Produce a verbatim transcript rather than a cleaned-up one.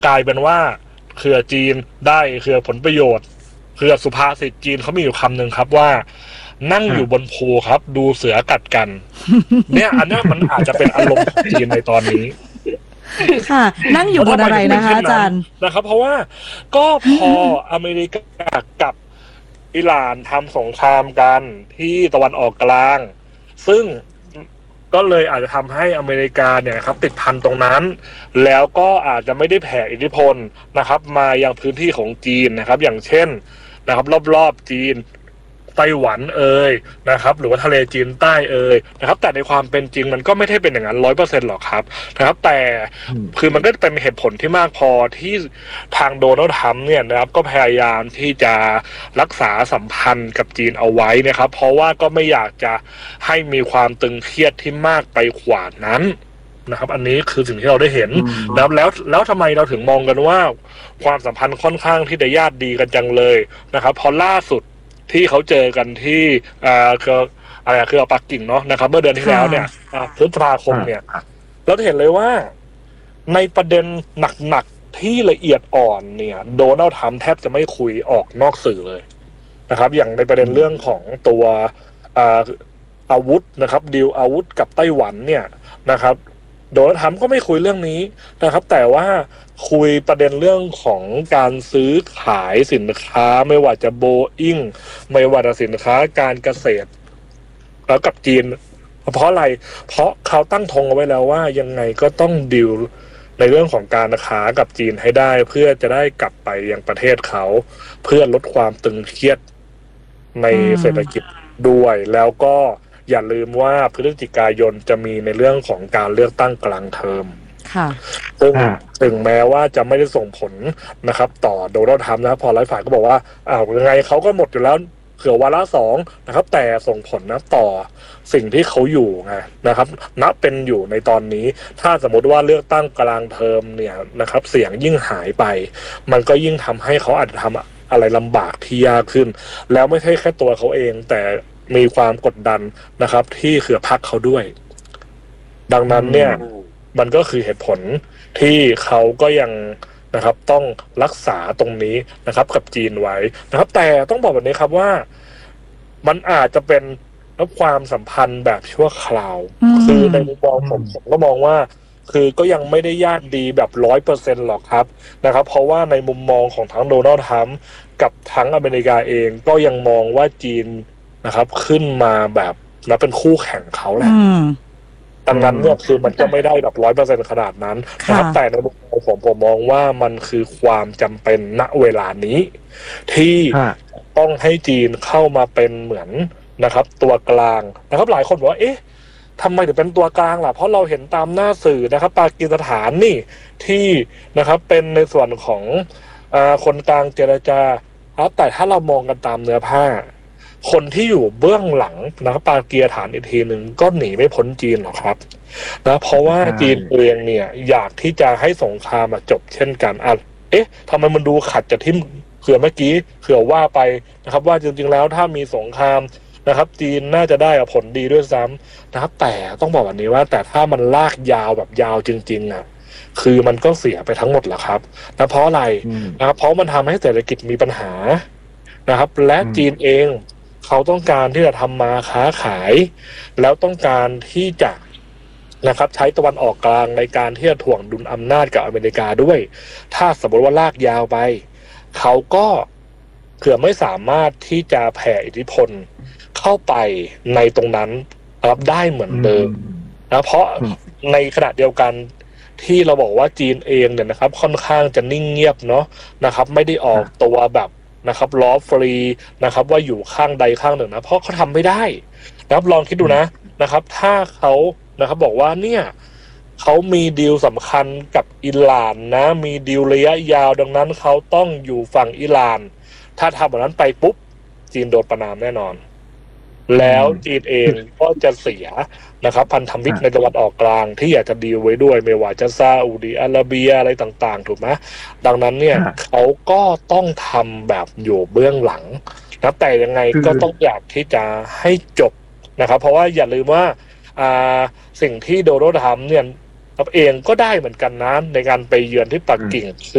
กลายเป็นว่าเครือจีนได้เครือผลประโยชน์เครือสุภาษิตจีนเขามีอยู่คำหนึ่งครับว่านั่งอยู่บนภูครับดูเสือกัดกัน เนี่ยอันนี้มันอาจจะเป็นอารมณ์ของจีนในตอนนี้ค่ะนั่งอยู่บนอะไรนะคะอาจารย์นะครับเพราะว่าก็พออเมริกากับอิหร่านทำสงครามกันที่ตะวันออกกลางซึ่งก็เลยอาจจะทำให้อเมริกาเนี่ยครับติดพันตรงนั้นแล้วก็อาจจะไม่ได้แผ่อิทธิพลนะครับมายังพื้นที่ของจีนนะครับอย่างเช่นนะครับรอบๆจีนไต้หวันเอ่ยนะครับหรือว่าทะเลจีนใต้เอ่ยนะครับแต่ในความเป็นจริงมันก็ไม่ได้เป็นอย่างนั้นร้อยเปอร์เซ็นต์หรอกครับนะครับแต่คือมันก็เป็นเหตุผลที่มากพอที่ทางโดนัลด์ทรัมป์เนี่ยนะครับก็พยายามที่จะรักษาสัมพันธ์กับจีนเอาไว้นะครับเพราะว่าก็ไม่อยากจะให้มีความตึงเครียดที่มากไปกว่านั้นนะครับอันนี้คือสิ่งที่เราได้เห็นนะครับแล้วแล้วทำไมเราถึงมองกันว่าความสัมพันธ์ค่อนข้างที่จะญาติดีกันจังเลยนะครับพอล่าสุดที่เขาเจอกันที่อ่าคืออะไรคือปักกิ่งเนาะนะครับเมื่อเดือนที่แล้วเนี่ยพฤษภาคมเนี่ยเราเห็นเลยว่าในประเด็นหนักๆที่ละเอียดอ่อนเนี่ยโดนัลด์ทรัมป์แทบจะไม่คุยออกนอกสื่อเลยนะครับอย่างในประเด็นเรื่องของตัวอ่าอาวุธนะครับดีลอาวุธกับไต้หวันเนี่ยนะครับโดนัลด์ทรัมป์ก็ไม่คุยเรื่องนี้นะครับแต่ว่าคุยประเด็นเรื่องของการซื้อขายสินค้าไม่ว่าจะโบอิ้งไม่ว่าจะสินค้าการเกษตรแล้วกับจีนเพราะอะไรเพราะเขาตั้งธงเอาไว้แล้วว่ายังไงก็ต้องดีลในเรื่องของการค้ากับจีนให้ได้เพื่อจะได้กลับไปยังประเทศเขาเพื่อลดความตึงเครียดในเศรษฐกิจด้วยแล้วก็อย่าลืมว่าพฤศจิกายนจะมีในเรื่องของการเลือกตั้งกลางเทอมซึ่งถึงแม้ว่าจะไม่ได้ส่งผลนะครับต่อโดนัลด์ทรัมป์นะพอหลายฝ่ายก็บอกว่าอ้าวยังไงเขาก็หมดอยู่แล้วเผื่อวาระสองนะครับแต่ส่งผลนะต่อสิ่งที่เขาอยู่ไงนะครับนับเป็นอยู่ในตอนนี้ถ้าสมมติว่าเลือกตั้งกลางเทอมเนี่ยนะครับเสียงยิ่งหายไปมันก็ยิ่งทำให้เขาอาจจะทำอะไรลำบากที่ยากขึ้นแล้วไม่ใช่แค่ตัวเขาเองแต่มีความกดดันนะครับที่เครือพรรคเขาด้วยดังนั้นเนี่ยมันก็คือเหตุผลที่เขาก็ยังนะครับต้องรักษาตรงนี้นะครับกับจีนไว้นะครับแต่ต้องบอกแบบนี้ครับว่ามันอาจจะเป็นความสัมพันธ์แบบชั่วคราวคือในมุมมองผมผมก็มองว่าคือก็ยังไม่ได้ญาติดีแบบร้อยเปอร์เซ็นต์หรอกครับนะครับเพราะว่าในมุมมองของทั้งโดนัลด์ทรัมป์กับทั้งอเมริกาเองก็ยังมองว่าจีนนะครับขึ้นมาแบบแล้วเป็นคู่แข่งเขาแหละดังนั้นเนี่ยคือมันก็ไม่ได้แบบร้อยเปอร์เซ็นต์ขนาดนั้นนะครับแต่ในมุมมองผมผมมองว่ามันคือความจำเป็นณเวลานี้ที่ต้องให้จีนเข้ามาเป็นเหมือนนะครับตัวกลางนะครับหลายคนบอกว่าเอ๊ะทำไมถึงเป็นตัวกลางล่ะเพราะเราเห็นตามหน้าสื่อนะครับปากีสถานนี่ที่นะครับเป็นในส่วนของอ่าคนกลางเจรจาแต่ถ้าเรามองกันตามเนื้อผ้าคนที่อยู่เบื้องหลังนะครับปากีสถานอีกทีหนึ่งก็หนีไม่พ้นจีนหรอกครับนะเพราะว่าจีนเองเนี่ยอยากที่จะให้สงครามจบเช่นกันอ่ะเอ๊ะทำไมมันดูขัดจะทิ่มเผื่อเมื่อกี้เผื่อว่าไปนะครับว่าจริงๆแล้วถ้ามีสงครามนะครับจีนน่าจะได้ผลดีด้วยซ้ำนะครับแต่ต้องบอกแบบนี้ว่าแต่ถ้ามันลากยาวแบบยาวจริงๆอ่ะคือมันก็เสียไปทั้งหมดแหละครับนะเพราะอะไรนะครับเพราะมันทำให้เศรษฐกิจมีปัญหานะครับและจีนเองเขาต้องการที่จะทำมาค้าขายแล้วต้องการที่จะนะครับใช้ตะวันออกกลางในการที่จะถ่วงดุลอำนาจกับอเมริกาด้วยถ้าสมมติว่าลากยาวไปเขาก็เผื่อไม่สามารถที่จะแผ่อิทธิพลเข้าไปในตรงนั้นรับได้เหมือนเดิมนะเพราะในขณะเดียวกันที่เราบอกว่าจีนเองเนี่ยนะครับค่อนข้างจะนิ่งเงียบเนาะนะครับไม่ได้ออกตัวแบบนะครับล้อฟรีนะครับว่าอยู่ข้างใดข้างหนึ่งนะเพราะเขาทำไม่ได้นะครับลองคิดดูนะนะครับถ้าเขานะครับบอกว่าเนี่ยเขามีดีลสำคัญกับอิหร่านนะมีดีลระยะยาวดังนั้นเขาต้องอยู่ฝั่งอิหร่านถ้าทำแบบนั้นไปปุ๊บจีนโดนประณามแน่นอนแล้วจีนเองก็จะเสียนะครับพันธมิตรในตะวันออกกลางที่อยากจะดีลไว้ด้วยไม่ว่าจะซาอุดิอาระเบียอะไรต่างๆถูกไหมดังนั้นเนี่ยเขาก็ต้องทำแบบอยู่เบื้องหลังนะแต่ยังไงก็ต้องอยากที่จะให้จบนะครับเพราะว่าอย่าลืมว่าอ่าสิ่งที่โดนัลด์ทรัมป์เนี่ยเองก็ได้เหมือนกันนะในการไปเยือนที่ปักกิ่ง